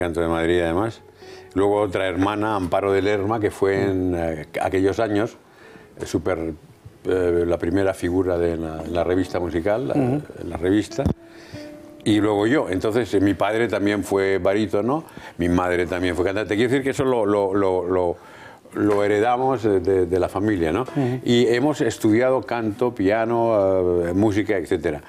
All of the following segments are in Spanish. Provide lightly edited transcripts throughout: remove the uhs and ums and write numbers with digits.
Canto de Madrid, además. Luego otra hermana, Amparo de Lerma, que fue en aquellos años la primera figura de la revista musical, la revista. Y luego yo. Entonces, mi padre también fue barítono, mi madre también fue cantante. Quiero decir que eso lo heredamos de la familia, ¿no? Y hemos estudiado canto, piano, música, etcétera.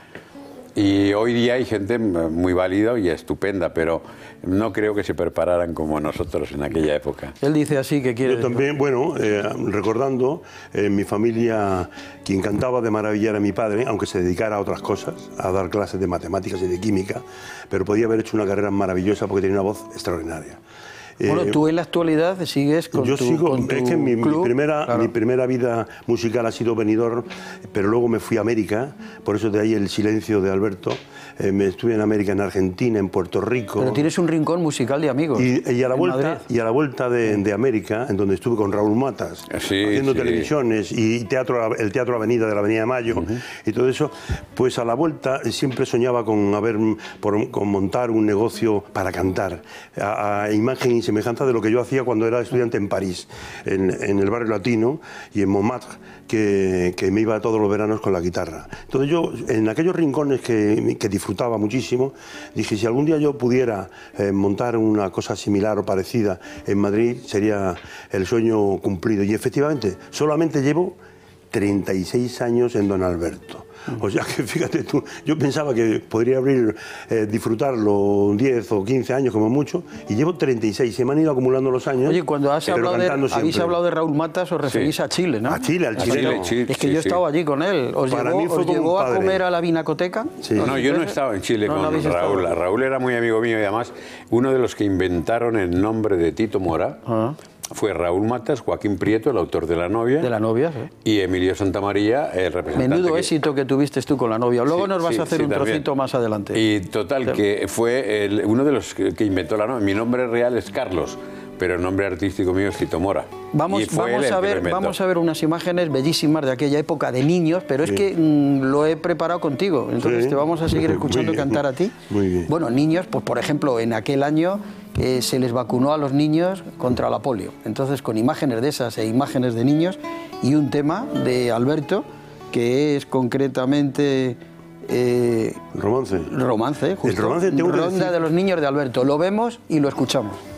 Y hoy día hay gente muy válida y estupenda, pero no creo que se prepararan como nosotros en aquella época. Él dice así que quiere... Yo también, bueno, recordando, mi familia, quien cantaba de maravilla era mi padre, aunque se dedicara a otras cosas, a dar clases de matemáticas y de química, pero podía haber hecho una carrera maravillosa porque tenía una voz extraordinaria. Bueno, tú en la actualidad sigues con yo tu sigo, con tu es que mi club, primera vida musical ha sido Benidorm, pero luego me fui a América, por eso de ahí el silencio de Alberto. Me estuve en América, en Argentina, en Puerto Rico. Pero tienes un rincón musical de amigos. Y a la vuelta de América, en donde estuve con Raúl Matas, haciendo televisiones y el Teatro Avenida de la Avenida de Mayo y todo eso, pues a la vuelta siempre soñaba con montar un negocio para cantar, a imagen y semejanza de lo que yo hacía cuando era estudiante en París, en el barrio latino y en Montmartre, que me iba todos los veranos con la guitarra. Entonces yo, en aquellos rincones que disfrutaba muchísimo, dije, si algún día yo pudiera montar una cosa similar o parecida en Madrid, sería el sueño cumplido. Y efectivamente, solamente llevo 36 años en Don Alberto. O sea que fíjate tú, yo pensaba que podría disfrutarlo 10 o 15 años como mucho, y llevo 36, se me han ido acumulando los años. Oye, cuando habéis hablado de Raúl Matas, os referís a Chile, ¿no? A Chile, al chileno. Es que yo he estado allí con él. ¿Os llevó a comer a la vinacoteca? Sí. No, yo no estaba en Chile con Raúl. Raúl era muy amigo mío y además uno de los que inventaron el nombre de Tito Mora. Fue Raúl Matas, Joaquín Prieto, el autor de La novia. De La novia, sí. Y Emilio Santamaría, el representante. Menudo éxito que tuviste tú con La novia. Luego nos vas a hacer un trocito más adelante. Y total, que fue uno de los que inventó La novia. Mi nombre real es Carlos, pero el nombre artístico mío es Tito Mora. Vamos a ver unas imágenes bellísimas de aquella época de niños, pero es que lo he preparado contigo. Entonces te vamos a seguir escuchando cantar a ti. Muy bien. Bueno, niños, pues por ejemplo, en aquel año se les vacunó a los niños contra la polio. Entonces, con imágenes de esas e imágenes de niños y un tema de Alberto, que es concretamente... romance. Romance, justo. El romance, Ronda de los niños de Alberto. Lo vemos y lo escuchamos.